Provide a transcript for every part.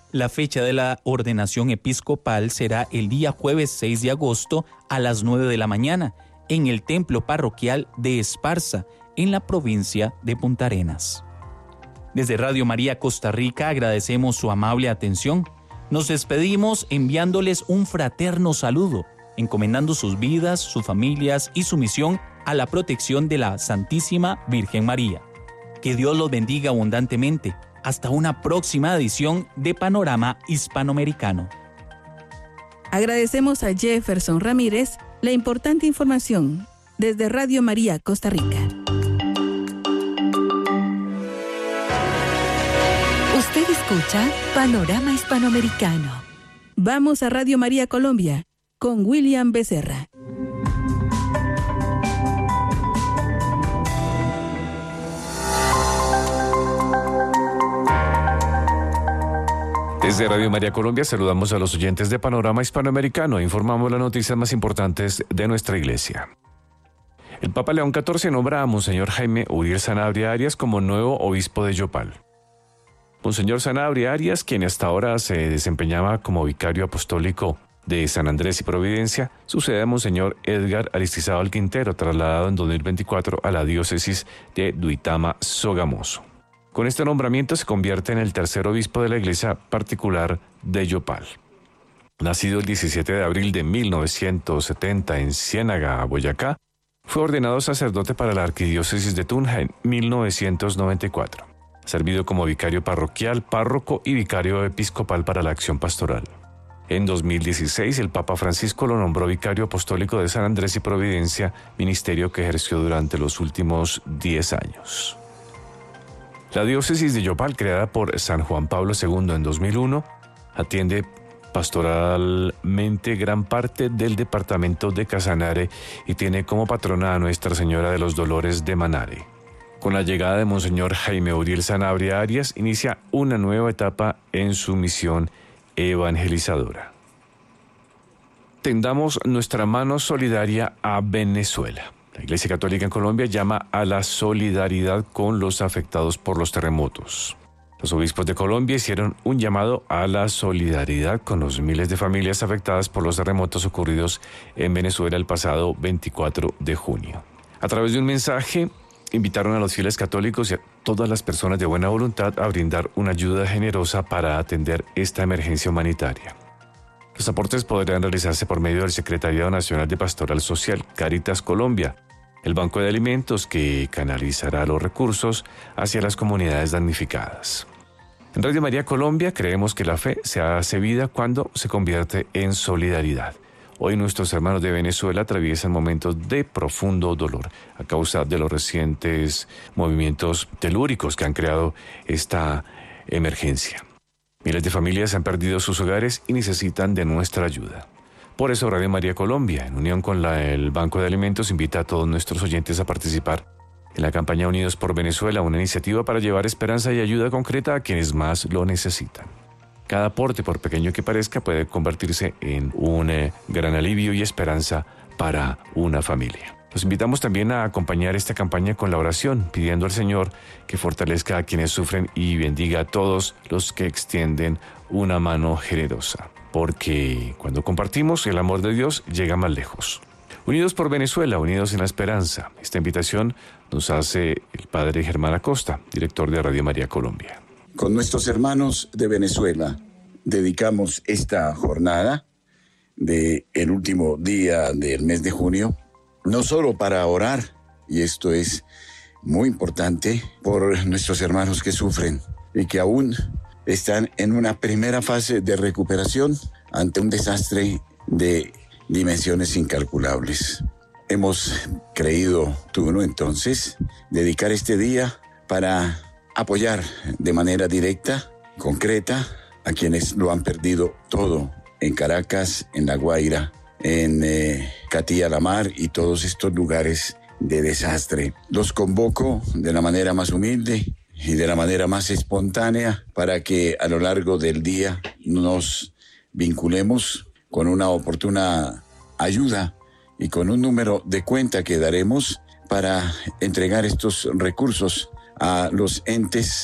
La fecha de la ordenación episcopal será el día jueves 6 de agosto a las 9 de la mañana en el templo parroquial de Esparza, en la provincia de Punta Arenas. Desde Radio María Costa Rica agradecemos su amable atención. Nos despedimos enviándoles un fraterno saludo, encomendando sus vidas, sus familias y su misión a la protección de la Santísima Virgen María. Que Dios los bendiga abundantemente. Hasta una próxima edición de Panorama Hispanoamericano. Agradecemos a Jefferson Ramírez la importante información desde Radio María Costa Rica. Usted escucha Panorama Hispanoamericano. Vamos a Radio María Colombia con William Becerra. Desde Radio María Colombia saludamos a los oyentes de Panorama Hispanoamericano e informamos las noticias más importantes de nuestra iglesia. El Papa León XIV nombra a Monseñor Jaime Uriel Sanabria Arias como nuevo obispo de Yopal. Monseñor Sanabria Arias, quien hasta ahora se desempeñaba como vicario apostólico de San Andrés y Providencia, sucede a Monseñor Edgar Aristizábal Quintero, trasladado en 2024 a la diócesis de Duitama Sogamoso. Con este nombramiento se convierte en el tercer obispo de la iglesia particular de Yopal. Nacido el 17 de abril de 1970 en Ciénaga, Boyacá, fue ordenado sacerdote para la arquidiócesis de Tunja en 1994. Ha servido como vicario parroquial, párroco y vicario episcopal para la acción pastoral. En 2016, el Papa Francisco lo nombró vicario apostólico de San Andrés y Providencia, ministerio que ejerció durante los últimos 10 años. La diócesis de Yopal, creada por San Juan Pablo II en 2001, atiende pastoralmente gran parte del departamento de Casanare y tiene como patrona a Nuestra Señora de los Dolores de Manare. Con la llegada de Monseñor Jaime Uriel Sanabria Arias, inicia una nueva etapa en su misión evangelizadora. Tendamos nuestra mano solidaria a Venezuela. La Iglesia Católica en Colombia llama a la solidaridad con los afectados por los terremotos. Los obispos de Colombia hicieron un llamado a la solidaridad con los miles de familias afectadas por los terremotos ocurridos en Venezuela el pasado 24 de junio. A través de un mensaje, invitaron a los fieles católicos y a todas las personas de buena voluntad a brindar una ayuda generosa para atender esta emergencia humanitaria. Los aportes podrán realizarse por medio del Secretariado Nacional de Pastoral Social, Cáritas Colombia, el Banco de Alimentos, que canalizará los recursos hacia las comunidades damnificadas. En Radio María Colombia creemos que la fe se hace vida cuando se convierte en solidaridad. Hoy nuestros hermanos de Venezuela atraviesan momentos de profundo dolor a causa de los recientes movimientos telúricos que han creado esta emergencia. Miles de familias han perdido sus hogares y necesitan de nuestra ayuda. Por eso Radio María Colombia, en unión con el Banco de Alimentos, invita a todos nuestros oyentes a participar en la campaña Unidos por Venezuela, una iniciativa para llevar esperanza y ayuda concreta a quienes más lo necesitan. Cada aporte, por pequeño que parezca, puede convertirse en un gran alivio y esperanza para una familia. Los invitamos también a acompañar esta campaña con la oración, pidiendo al Señor que fortalezca a quienes sufren y bendiga a todos los que extienden una mano generosa. Porque cuando compartimos, el amor de Dios llega más lejos. Unidos por Venezuela, unidos en la esperanza. Esta invitación nos hace el padre Germán Acosta, director de Radio María Colombia. Con nuestros hermanos de Venezuela dedicamos esta jornada del último día del mes de junio, no solo para orar, y esto es muy importante, por nuestros hermanos que sufren y que aún están en una primera fase de recuperación ante un desastre de dimensiones incalculables. Hemos creído turno entonces dedicar este día para apoyar de manera directa, concreta, a quienes lo han perdido todo en Caracas, en La Guaira, en Catía-La-Mar y todos estos lugares de desastre. Los convoco de la manera más humilde y de la manera más espontánea para que a lo largo del día nos vinculemos con una oportuna ayuda y con un número de cuenta que daremos para entregar estos recursos a los entes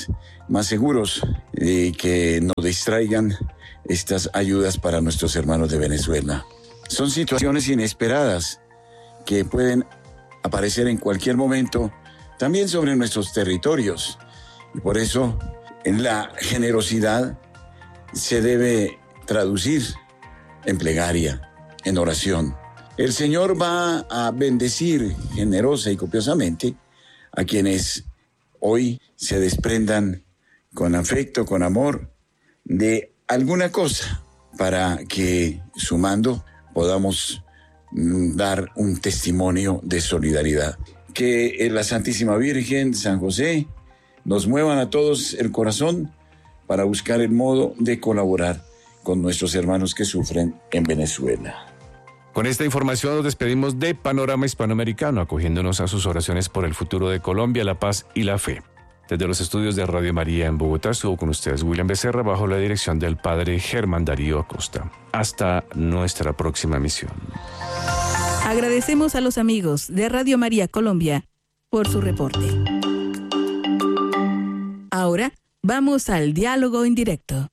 más seguros y que no distraigan estas ayudas para nuestros hermanos de Venezuela. Son situaciones inesperadas que pueden aparecer en cualquier momento, también sobre nuestros territorios. Y por eso, en la generosidad se debe traducir en plegaria, en oración. El Señor va a bendecir generosa y copiosamente a quienes hoy se desprendan con afecto, con amor, de alguna cosa para que, sumando, podamos dar un testimonio de solidaridad. Que la Santísima Virgen, San José, nos muevan a todos el corazón para buscar el modo de colaborar con nuestros hermanos que sufren en Venezuela. Con esta información nos despedimos de Panorama Hispanoamericano, acogiéndonos a sus oraciones por el futuro de Colombia, la paz y la fe. Desde los estudios de Radio María en Bogotá estuvo con ustedes William Becerra bajo la dirección del Padre Germán Darío Acosta. Hasta nuestra próxima misión. Agradecemos a los amigos de Radio María Colombia por su reporte. Ahora vamos al diálogo en directo.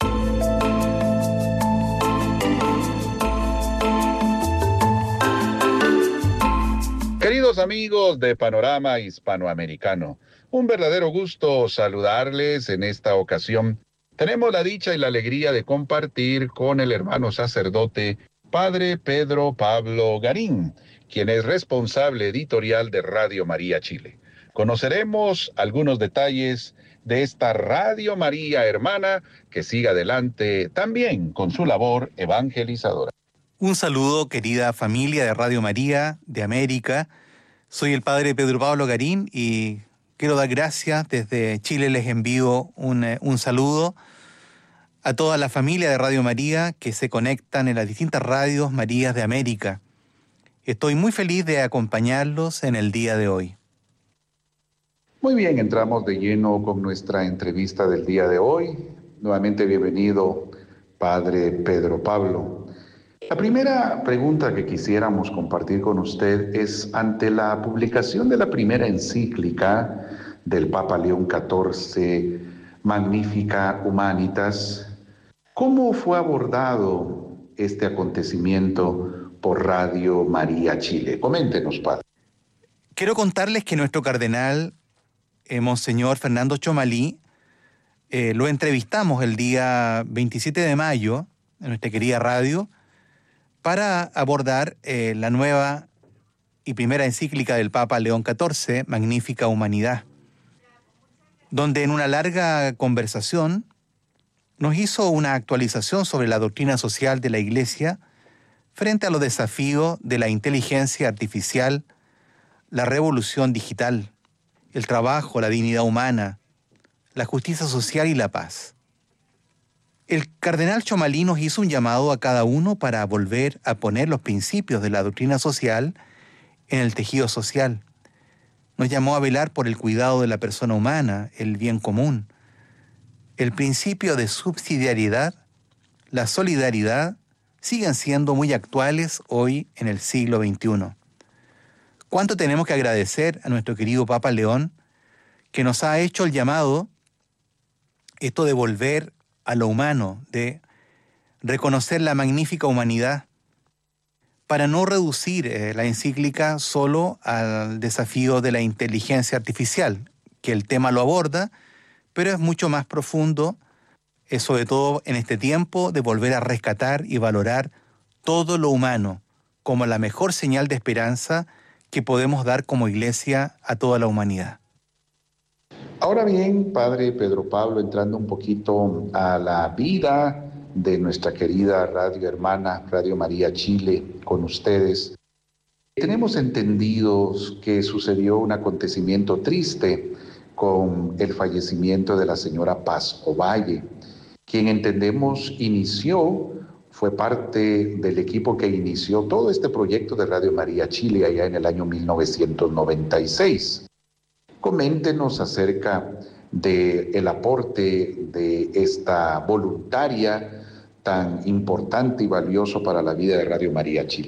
Queridos amigos de Panorama Hispanoamericano, un verdadero gusto saludarles en esta ocasión. Tenemos la dicha y la alegría de compartir con el hermano sacerdote Padre Pedro Pablo Garín, quien es responsable editorial de Radio María Chile. Conoceremos algunos detalles de esta Radio María hermana que sigue adelante también con su labor evangelizadora. Un saludo, querida familia de Radio María de América. Soy el Padre Pedro Pablo Garín y quiero dar gracias. Desde Chile les envío un saludo a toda la familia de Radio María que se conectan en las distintas radios Marías de América. Estoy muy feliz de acompañarlos en el día de hoy. Muy bien, entramos de lleno con nuestra entrevista del día de hoy. Nuevamente bienvenido, Padre Pedro Pablo. La primera pregunta que quisiéramos compartir con usted es, ante la publicación de la primera encíclica del Papa León XIV, Magnificat Humanitas, ¿cómo fue abordado este acontecimiento por Radio María Chile? Coméntenos, Padre. Quiero contarles que nuestro cardenal, Monseñor Fernando Chomalí, lo entrevistamos el día 27 de mayo en nuestra querida radio para abordar la nueva y primera encíclica del Papa León XIV, Magnificat Humanidad, donde en una larga conversación nos hizo una actualización sobre la doctrina social de la Iglesia frente a los desafíos de la inteligencia artificial, la revolución digital, el trabajo, la dignidad humana, la justicia social y la paz. El cardenal Chomalí nos hizo un llamado a cada uno para volver a poner los principios de la doctrina social en el tejido social. Nos llamó a velar por el cuidado de la persona humana, el bien común, el principio de subsidiariedad, la solidaridad, siguen siendo muy actuales hoy en el siglo XXI. ¿Cuánto tenemos que agradecer a nuestro querido Papa León, que nos ha hecho el llamado, esto de volver a lo humano, de reconocer la magnífica humanidad, para no reducir la encíclica solo al desafío de la inteligencia artificial, que el tema lo aborda, pero es mucho más profundo, sobre todo en este tiempo, de volver a rescatar y valorar todo lo humano como la mejor señal de esperanza que podemos dar como Iglesia a toda la humanidad. Ahora bien, Padre Pedro Pablo, entrando un poquito a la vida de nuestra querida radio hermana, Radio María Chile, con ustedes, tenemos entendidos que sucedió un acontecimiento triste con el fallecimiento de la señora Paz Ovalle, quien entendemos fue parte del equipo que inició todo este proyecto de Radio María Chile allá en el año 1996. Coméntenos acerca del aporte de esta voluntaria tan importante y valioso para la vida de Radio María Chile.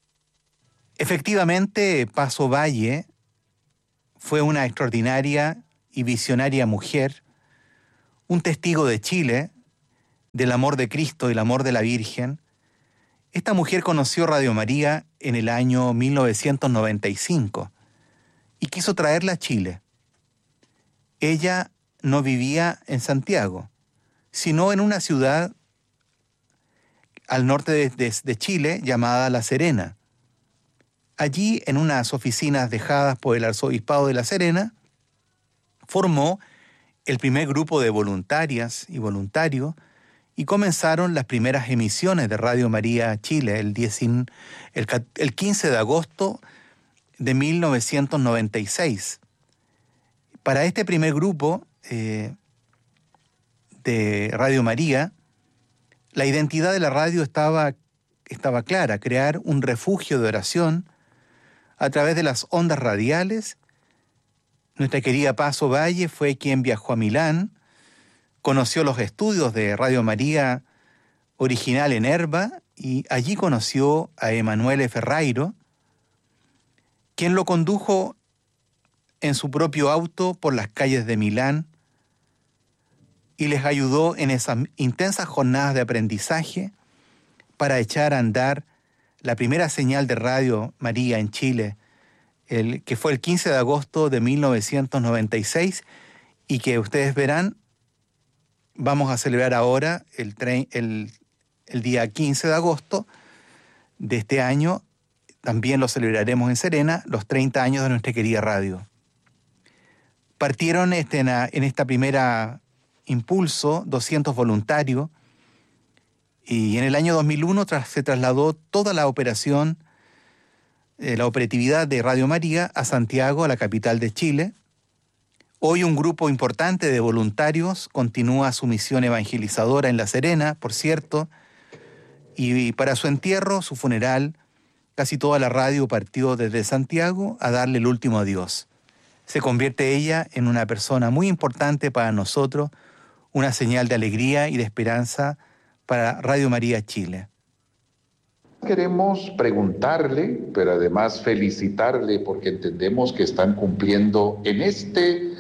Efectivamente, Paz Ovalle fue una extraordinaria y visionaria mujer, un testigo de Chile, del amor de Cristo y el amor de la Virgen. Esta mujer conoció Radio María en el año 1995 y quiso traerla a Chile. Ella no vivía en Santiago, sino en una ciudad al norte de Chile llamada La Serena. Allí, en unas oficinas dejadas por el Arzobispado de La Serena, formó el primer grupo de voluntarias y voluntarios y comenzaron las primeras emisiones de Radio María Chile el 15 de agosto de 1996. Para este primer grupo de Radio María, la identidad de la radio estaba clara: crear un refugio de oración a través de las ondas radiales. Nuestra querida Pazo Valle fue quien viajó a Milán, conoció los estudios de Radio María original en Erba y allí conoció a Emanuele Ferrairo, quien lo condujo en su propio auto por las calles de Milán y les ayudó en esas intensas jornadas de aprendizaje para echar a andar la primera señal de Radio María en Chile, que fue el 15 de agosto de 1996 y que ustedes verán, vamos a celebrar ahora el día 15 de agosto de este año. También lo celebraremos en Serena, los 30 años de nuestra querida radio. Partieron en esta primera impulso 200 voluntarios y en el año 2001 se trasladó toda la operación, la operatividad de Radio María a Santiago, a la capital de Chile. Hoy un grupo importante de voluntarios continúa su misión evangelizadora en La Serena, por cierto, y para su entierro, su funeral, casi toda la radio partió desde Santiago a darle el último adiós. Se convierte ella en una persona muy importante para nosotros, una señal de alegría y de esperanza para Radio María Chile. Queremos preguntarle, pero además felicitarle, porque entendemos que están cumpliendo en este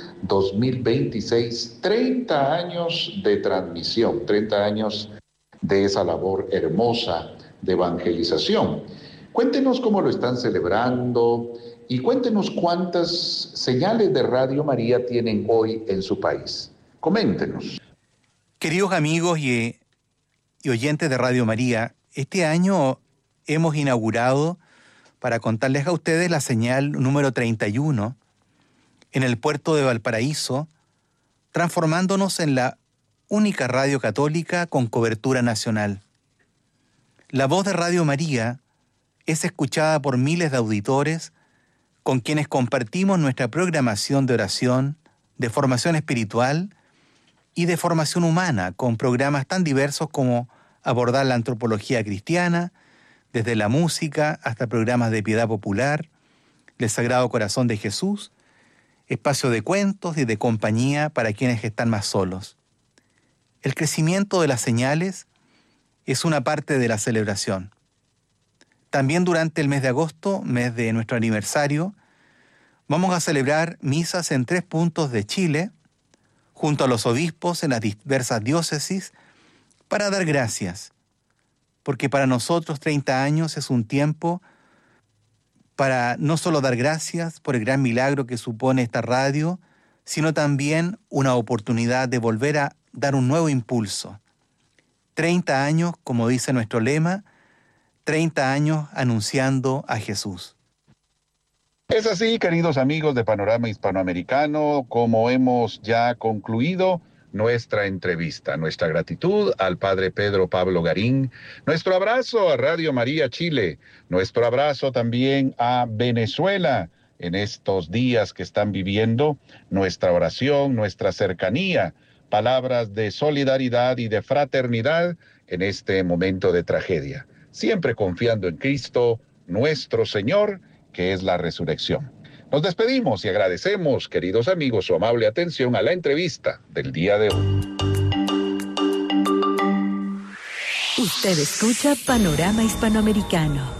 2026 30 años de transmisión, 30 años de esa labor hermosa de evangelización. Cuéntenos cómo lo están celebrando y cuéntenos cuántas señales de Radio María tienen hoy en su país. Coméntenos. Queridos amigos y oyentes de Radio María, este año hemos inaugurado, para contarles a ustedes, la señal número 31 en el puerto de Valparaíso, transformándonos en la única radio católica con cobertura nacional. La voz de Radio María es escuchada por miles de auditores con quienes compartimos nuestra programación de oración, de formación espiritual y de formación humana, con programas tan diversos como abordar la antropología cristiana, desde la música hasta programas de piedad popular, del Sagrado Corazón de Jesús, espacio de cuentos y de compañía para quienes están más solos. El crecimiento de las señales es una parte de la celebración. También durante el mes de agosto, mes de nuestro aniversario, vamos a celebrar misas en 3 puntos de Chile, junto a los obispos en las diversas diócesis, para dar gracias, porque para nosotros 30 años es un tiempo para no solo dar gracias por el gran milagro que supone esta radio, sino también una oportunidad de volver a dar un nuevo impulso. 30 años, como dice nuestro lema, 30 años anunciando a Jesús. Es así, queridos amigos de Panorama Hispanoamericano, como hemos ya concluido nuestra entrevista. Nuestra gratitud al Padre Pedro Pablo Garín, nuestro abrazo a Radio María Chile, nuestro abrazo también a Venezuela en estos días que están viviendo, nuestra oración, nuestra cercanía, palabras de solidaridad y de fraternidad en este momento de tragedia. Siempre confiando en Cristo, nuestro Señor, que es la resurrección. Nos despedimos y agradecemos, queridos amigos, su amable atención a la entrevista del día de hoy. Usted escucha Panorama Hispanoamericano.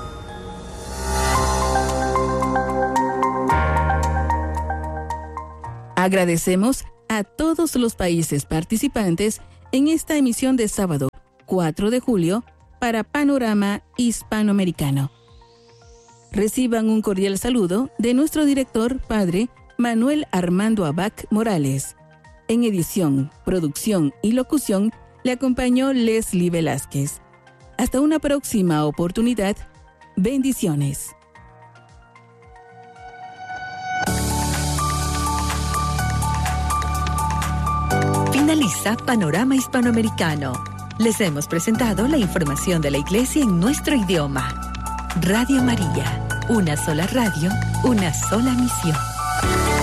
Agradecemos a a todos los países participantes en esta emisión de sábado 4 de julio para Panorama Hispanoamericano. Reciban un cordial saludo de nuestro director, Padre Manuel Armando Abac Morales. En edición, producción y locución le acompañó Leslie Velázquez. Hasta una próxima oportunidad. Bendiciones. Finaliza Panorama Hispanoamericano. Les hemos presentado la información de la Iglesia en nuestro idioma. Radio María, una sola radio, una sola misión.